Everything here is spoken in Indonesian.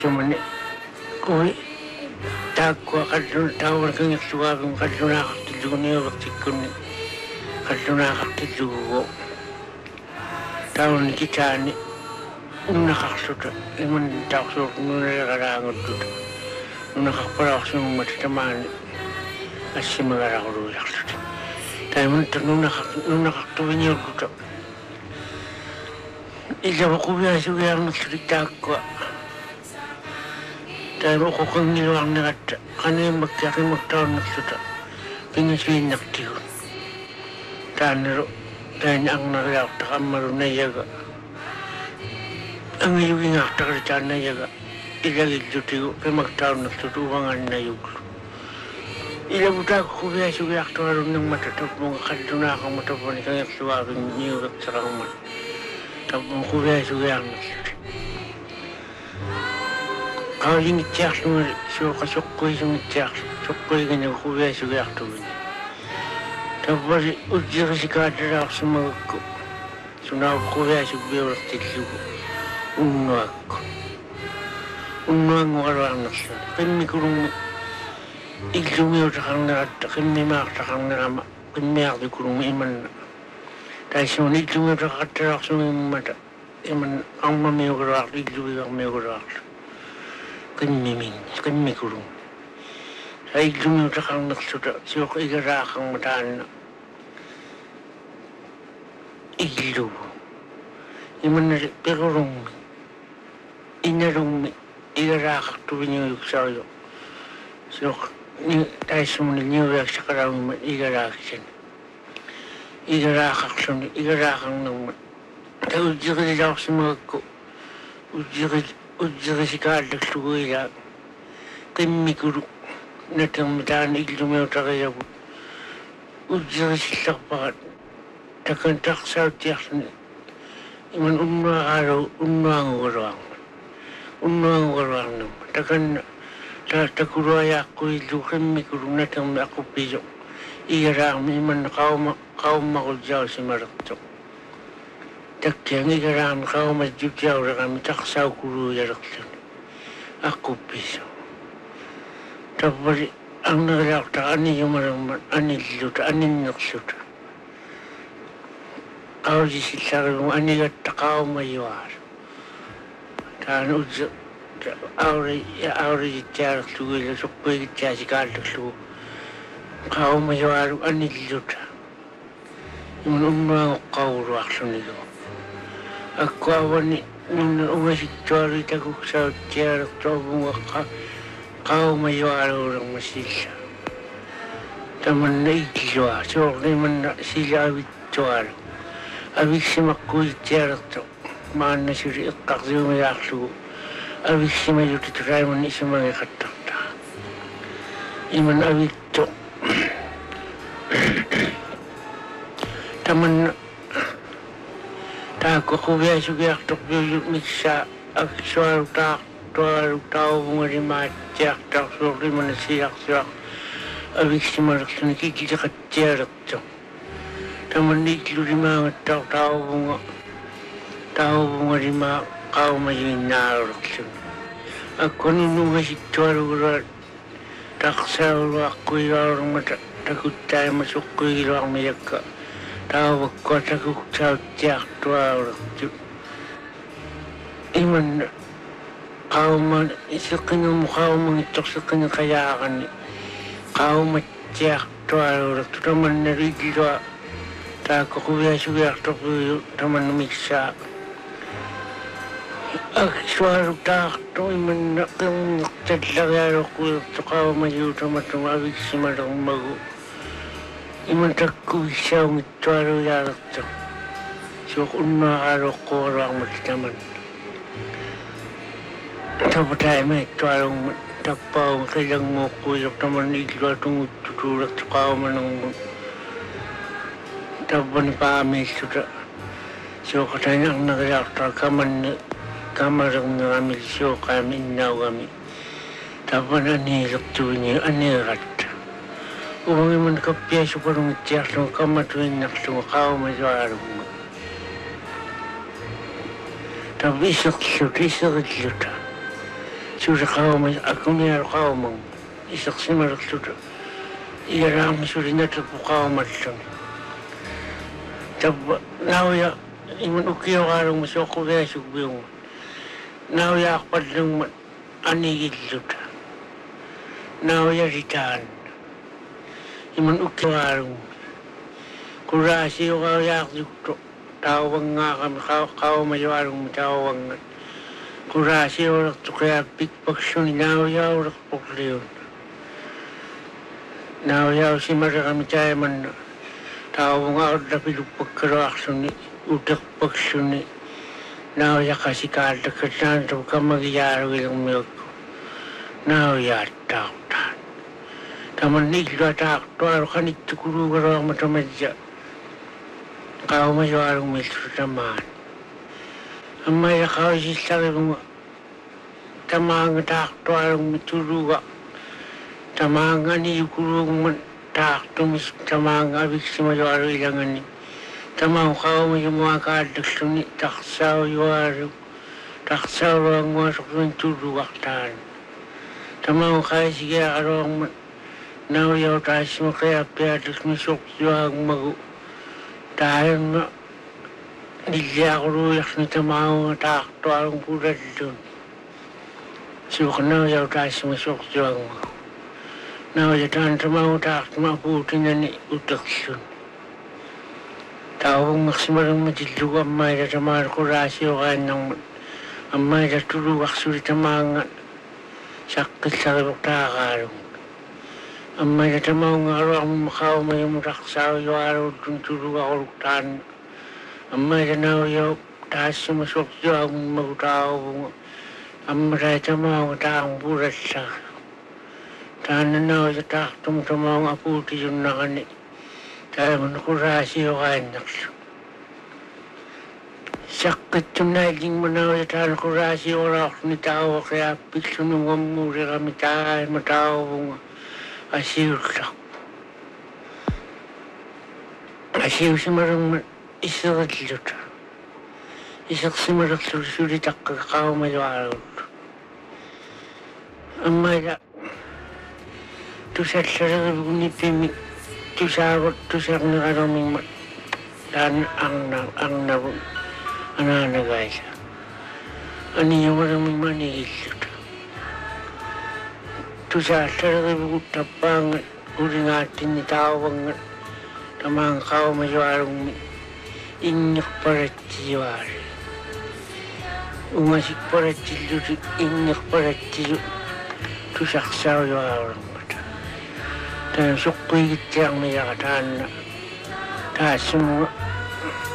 Cuman kui takwa kadun tawar kang yaksuwa kang kaduna kaktidunia waktikun kaduna kaktidugo tawon kitani nuna kaksuta iman taksuk nuna karangut tuta nuna kakparao sung matitamani asi magaraguru yaksuta taiman nuna kaktuwinyur tuta ila wakubiya sugayang nakritakwa Tayo ko kung niluang nagata, kanina magkakimagtaon nagsuta, pinasuin nagtihon. Taniro, tayo niya ang nagayakta kamaro na yaga. Ang iyong ingakta karita na yaga, ilagid dutigo, kaya magtaon nagsuta, uwangan na yuglo. Ilabuta ko kubiya sugayakta karoon ng matatap mga kaduna kang matapon, ikang yaksuwagin niyugat sa kangman. Tapos kubiya sugayang nagsuta. Kau ini cak semua, so kasukui semua cak, sukui kan yang kubiah juga tu ni. Tapi ujian sekarang semua aku, sunau kubiah juga berarti juga unnuak orang nasi. Kami kurung ikut orang nak, kami mak orang nak, kami aku kurung iman. Tapi semua ikut orang semua mata, iman angma meorak, ikut orang meorak. Kami kurung. Saya cuma takkan nak sudah siapa ikhlas kang matan. Ilu. Iman perurung. Inarung ikhlas tu punya usaha. Siapa ni saya semua ni orang sekarang ikhlas sen. Ikhlas kang kang nama. Tahu jadi jauh semua ko. Ujian sekarang sudah kami kurung natang matan ilu meotak ya bu. Ujian sekarang takkan tak sahaja ni. Iman unnuang orang nam. Takkan tak kuraya aku ilu kami kurung natang aku pijak. Iyaram iman kau makul jauh semarak tu. Tak yang ikan kau masjid jauh kami tak sahu guru ya raksan. Aku bisa. Tapi ang nagrak tak ani yung marang ani luta ani naksuta. Kau di sisarong ani kat kau mayuar. Tan uj auri jarak tu le sokoi jasi kalak tu. Kau mayuar ani luta. Yung umang kau raksan itu. Aku awak ni umas cari takut saya jarak tahu kau mayuar orang masih. Taman ni jual, so ni mana sila awit jual. Awit semakui jarak tu mana suri kakziu mayaklu. Awit semayu titerai mana semai kata. Iman awit tu. Taman tak aku biasa juga tak bisa soal tahu mengenai macam tak soal mana siak abis semua rakyat kita kecil tu. Taman ni kilo lima tahu mengenai kau macam nal rakyat. Aku ni masih jual tak selalu aku orang mata takut saya masuk ke orang mereka. Tahu kota ku cak tua orang. Iman kau man isuknya kau mengitok suknya kaya kan. Kau macak tua orang. Teman dari dia tak aku biasa juga teman miksa. Suara tak tu iman nak terlalu aku kau maju teman abis semadang bagu. Iman takku bisa mengecuali jarak tu. So unna arok orang macam tapi tak mengecuali tapau kadang moku yang teman ikut tunggu tujuh kau menang. Tapi pahami sudah. So katanya nak jarak kamar yang kami so kami naw kami. Tapi ani tu ni ani rat. Orang yang kapia sekarang cek semua kamar tu nak semua kau macam apa? Tapi isak juta. suri kauma aku ni ar kauma isak simar sudah iya ram suri nata kauma sang tab now ya iman ukiyo karong masoko besok biung now ya padang anigid sudah now ya ritan iman ukiyo karong kurasi o ya dukto tawang nga kami kauma yawarong tawang kurasi orang tu kaya big paksyon now ya orang pokliyon now ya si mara kami caya man tao nga dapat pagkaraksyon ni utak paksyon ni now ya kasi kada katan tu ka magyaro ilang milk now ya tao tan taman nigla tak to aro kanit tukuru garo matamadya kau majuarong milk taman amma ya kau si sarong tamang tak to arong mituruga tamang ani kurung man tak to mis tamang abik si majuaro ilangan ni tamang kau majuwa ka daksuni taksaw yuaro taksaw ang masok ng turuga tan tamang kaya sige arong man now yaw tayo si makaya piadas misok yuang magu tayo nga nilya ko ruyak ni tamang tak to arong purad dun so now yaw tayo si masok yuang magu now yatan tamang tak maputin na ni utaksun tawang maksimarang matiluwa may da tamang kurasi o kain ng amay da turuwak suri tamang sakit sa kibuktakarong amay da tamang araw ang makaw may muraksaw yung araw dun turuwak urutan amay da now yaw taas sumasok yung magutaw amay da tamang taang burat sa tanan now sa taktum tamang aputi yung nakani tayo manukurasi o kain nakso sakit yung naging manaw sa tayo kurasi o rak ni tao kaya pikso nung amuri kami tayo matao asiw sak asiw si marang isakat luta isak si marang sulitak kakao maluaraw amay da tusat sarang nipimik tusawat tusak na karaming dan ang nabong ananagay siya ani yung maraming manigil tusak sarang tapang uringatin ni tawang tamang kao masyarong inyak parat siwari umasik parat silu inyak parat silu tusak saw yung dan sukuy kitang may yakatan na taas mo